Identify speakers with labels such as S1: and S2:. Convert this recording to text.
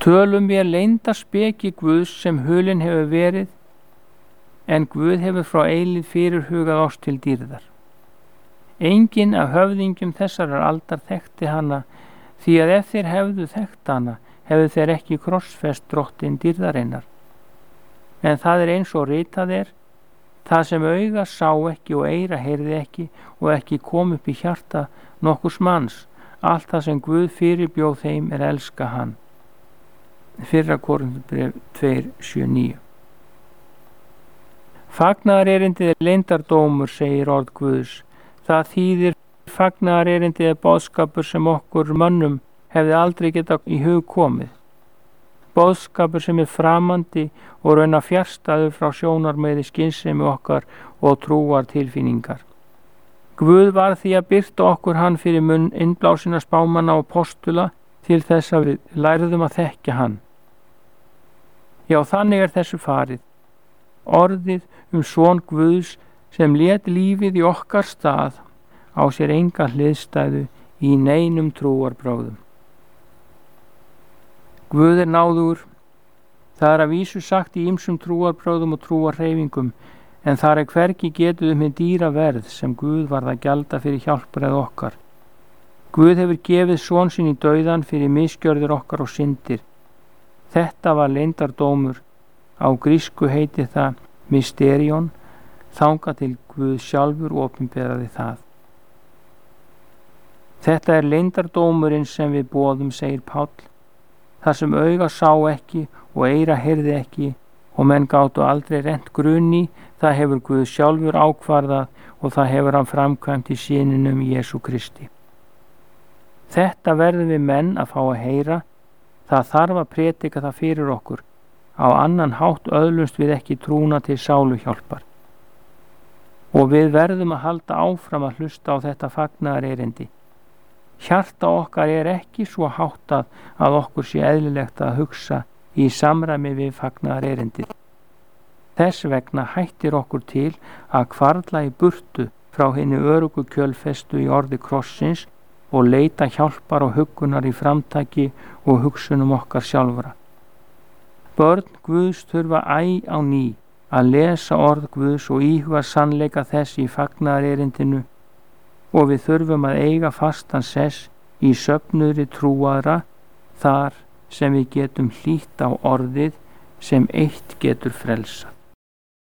S1: Tölum við leynda speki Guðs sem hulin hefur verið, en Guð hefur frá eilíð fyrirhugað oss til dýrðar. Enginn af höfðingjum þessarar aldar þekkti hana, því að ef þeir hefðu þekkt hana, hefðu þeir ekki krossfest drottinn dýrðarinnar. En það er eins og ritað er, það sem auga sá ekki og eyra heyrði ekki og ekki kom upp í hjarta nokkurs manns, allt það sem Guð fyrirbjóð þeim er elska hann. 1. Korinthubréf 2:7-9. Fagnaðarerindið er leyndardómur, segir orð Guðs. Það þýðir fagnaðarerindið er boðskapur sem okkur mönnum hefði aldrei getað í hug komið. Boðskapur sem er framandi og rauna fjarstæður frá sjónarmiði skynsemi okkar og trúar tilfinningar. Guð var því að birta okkur hann fyrir munn innblásina spámanna og postula til þess að við lærðum að þekkja hann. Já, þannig er þessu farið. Orðið son Guðs sem lét lífið í okkar stað á sér enga hliðstæðu í neinum trúarbrögðum. Guð er náðugur. Það er að vísu sagt í ýmsum trúarbrögðum og trúarhreyfingum, en þar er hvergi getið hið dýra verð sem Guð varð að gjalda fyrir hjálpræð okkar. Guð hefur gefið son sinn í dauðan fyrir misgjörðir okkar og syndir. Þetta var leyndardómur. Á grísku heiti það mysterion, þangað til Guð sjálfur opinberaði það. Þetta er leyndardómurinn sem við boðum, segir Páll. Það sem auga sá ekki og eyra heyrði ekki og menn gátu aldrei rennt grunni, það hefur Guð sjálfur ákvarðað og það hefur hann framkvæmt í syninum Jesú Kristi. Þetta verðum við menn að fá að heyra. Það þarf að predika það fyrir okkur. Á annan hátt öðlumst við ekki trúna til sáluhjálpar. Og við verðum að halda áfram að hlusta á þetta fagnaðarerindi. Hjarta okkar er ekki svo háttað að okkur sé eðlilegt að hugsa í samræmi við fagnaðarerindið. Þess vegna hættir okkur til að hvarfla í burtu frá hinni öruggu kjölfestu í orði krossins og leita hjálpar og huggunar í framtaki og hugsunum okkar sjálfra. Börn Guðs þurfa æ á ný að lesa orð Guðs og íhuga sannleika þess í fagnaðarerindinu og við þurfum að eiga fastan sess í söfnuðri trúaðra þar sem við getum hlýtt á orðið sem eitt getur frelsað.